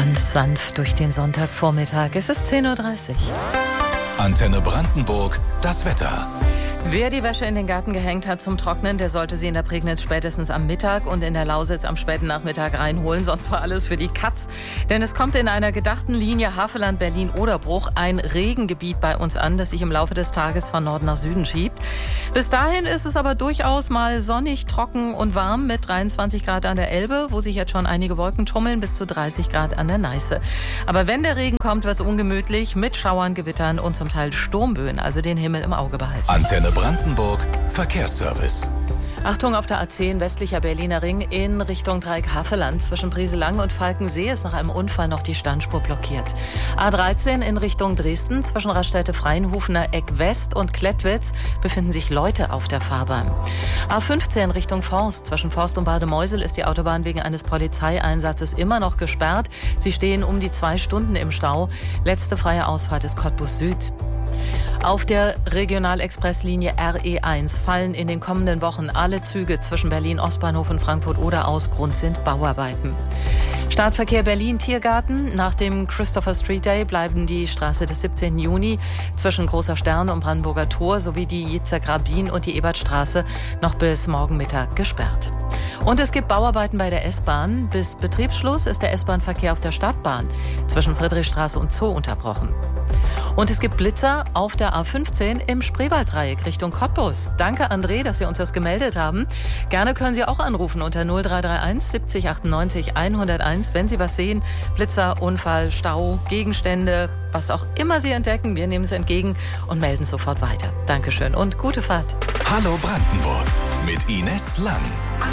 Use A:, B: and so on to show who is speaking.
A: Ganz sanft durch den Sonntagvormittag. Es ist 10.30 Uhr.
B: Antenne Brandenburg, das Wetter.
A: Wer die Wäsche in den Garten gehängt hat zum Trocknen, der sollte sie in der Prignitz spätestens am Mittag und in der Lausitz am späten Nachmittag reinholen. Sonst war alles für die Katz. Denn es kommt in einer gedachten Linie Havelland, Berlin, Oderbruch ein Regengebiet bei uns an, das sich im Laufe des Tages von Norden nach Süden schiebt. Bis dahin ist es aber durchaus mal sonnig, trocken und warm mit 23 Grad an der Elbe, wo sich jetzt schon einige Wolken tummeln, bis zu 30 Grad an der Neiße. Aber wenn der Regen kommt, wird es ungemütlich mit Schauern, Gewittern und zum Teil Sturmböen, also den Himmel im Auge behalten.
B: Antenne Brandenburg, Verkehrsservice.
A: Achtung, auf der A10 westlicher Berliner Ring in Richtung Dreieck Havelland zwischen Brieselang und Falkensee ist nach einem Unfall noch die Standspur blockiert. A13 in Richtung Dresden zwischen Raststätte-Freienhofener Eck West und Klettwitz befinden sich Leute auf der Fahrbahn. A15 Richtung Forst zwischen Forst und Bademeusel ist die Autobahn wegen eines Polizeieinsatzes immer noch gesperrt. Sie stehen um die 2 Stunden im Stau. Letzte freie Ausfahrt ist Cottbus Süd. Auf der Regionalexpresslinie RE1 fallen in den kommenden Wochen alle Züge zwischen Berlin Ostbahnhof und Frankfurt oder aus. Grund sind Bauarbeiten. Startverkehr Berlin-Tiergarten. Nach dem Christopher Street Day bleiben die Straße des 17. Juni zwischen Großer Stern und Brandenburger Tor sowie die Yitzhak-Rabin und die Ebertstraße noch bis morgen Mittag gesperrt. Und es gibt Bauarbeiten bei der S-Bahn. Bis Betriebsschluss ist der S-Bahn-Verkehr auf der Stadtbahn zwischen Friedrichstraße und Zoo unterbrochen. Und es gibt Blitzer auf der A15 im Spreewalddreieck Richtung Cottbus. Danke, André, dass Sie uns das gemeldet haben. Gerne können Sie auch anrufen unter 0331 70 98 101, wenn Sie was sehen. Blitzer, Unfall, Stau, Gegenstände, was auch immer Sie entdecken. Wir nehmen es entgegen und melden sofort weiter. Dankeschön und gute Fahrt.
B: Hallo Brandenburg mit Ines Lang.